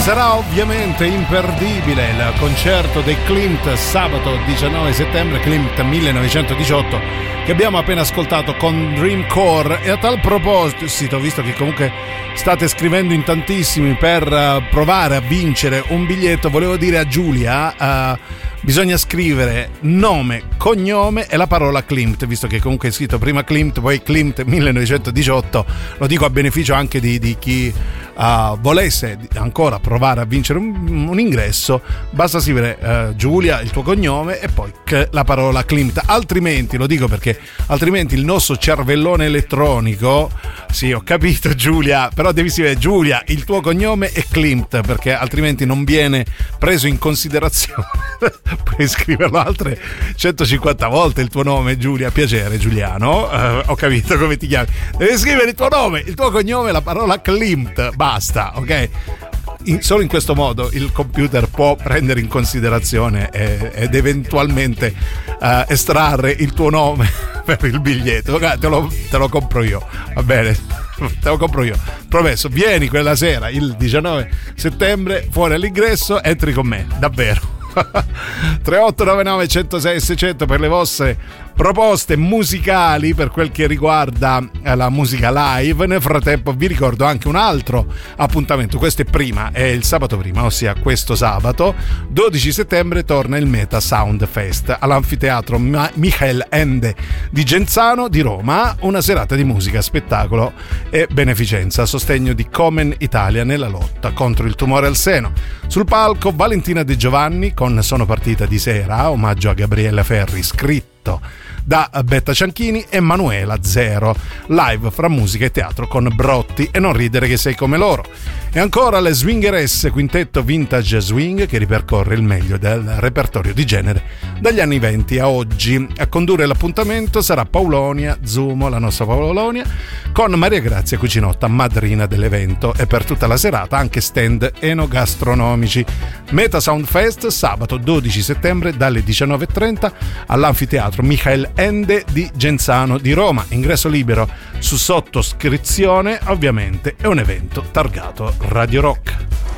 Sarà ovviamente imperdibile il concerto dei Klimt sabato 19 settembre, Klimt 1918, che abbiamo appena ascoltato con Dreamcore. E a tal proposito, visto che comunque state scrivendo in tantissimi per provare a vincere un biglietto, volevo dire a Giulia, bisogna scrivere nome, cognome e la parola Klimt, visto che comunque è scritto prima Klimt, poi Klimt 1918. Lo dico a beneficio anche di chi volesse ancora provare a vincere un ingresso. Basta scrivere Giulia, il tuo cognome e poi la parola Klimt. Altrimenti, lo dico perché altrimenti il nostro cervellone elettronico, sì, ho capito Giulia, però devi scrivere Giulia, il tuo cognome e Klimt, perché altrimenti non viene preso in considerazione. Puoi scriverlo altre 150 volte il tuo nome, Giulia. Piacere Giuliano, ho capito come ti chiami. Devi scrivere il tuo nome, il tuo cognome, la parola Klimt, basta, ok? Solo in questo modo il computer può prendere in considerazione ed eventualmente estrarre il tuo nome per il biglietto. Te lo compro io, va bene? Te lo compro io, promesso. Vieni quella sera, il 19 settembre, fuori all'ingresso, entri con me, davvero. 3899 106 600 per le vostre proposte musicali per quel che riguarda la musica live. Nel frattempo vi ricordo anche un altro appuntamento. Questo è il sabato prima, ossia questo sabato 12 settembre torna il Meta Sound Fest all'anfiteatro Michael Ende di Genzano di Roma, una serata di musica, spettacolo e beneficenza a sostegno di Komen Italia nella lotta contro il tumore al seno. Sul palco Valentina De Giovanni con Sono partita di sera, omaggio a Gabriella Ferri, scritto da Betta Cianchini, e Manuela Zero, live fra musica e teatro con Brotti e Non ridere che sei come loro. E ancora le Swingeresse, quintetto vintage swing che ripercorre il meglio del repertorio di genere dagli anni 20 a oggi. A condurre l'appuntamento sarà Paulonia Zumo, la nostra Paulonia, con Maria Grazia Cucinotta, madrina dell'evento, e per tutta la serata anche stand enogastronomici. Meta Sound Fest sabato 12 settembre dalle 19.30 all'anfiteatro Michael Ende di Genzano di Roma. Ingresso libero su sottoscrizione, ovviamente è un evento targato Radio Rock.